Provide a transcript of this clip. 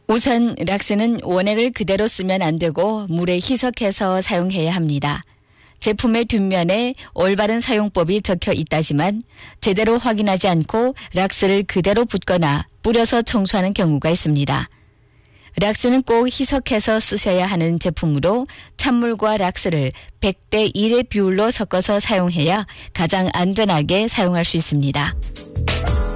우선 락스는 원액을 그대로 쓰면 안 되고 물에 희석해서 사용해야 합니다. 제품의 뒷면에 올바른 사용법이 적혀 있다지만 제대로 확인하지 않고 락스를 그대로 붓거나 뿌려서 청소하는 경우가 있습니다. 락스는 꼭 희석해서 쓰셔야 하는 제품으로 찬물과 락스를 100대 1의 비율로 섞어서 사용해야 가장 안전하게 사용할 수 있습니다.